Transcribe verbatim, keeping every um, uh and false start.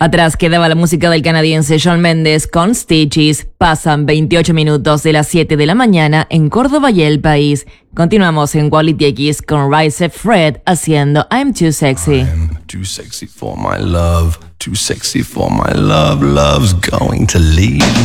Atrás quedaba la música del canadiense Shawn Mendes con Stitches. Pasan veintiocho minutos de las siete de la mañana en Córdoba y el país. Continuamos en Quality X con Rise Up Fred haciendo I'm Too Sexy. I'm too sexy for my love, too sexy for my love, love's going to leave.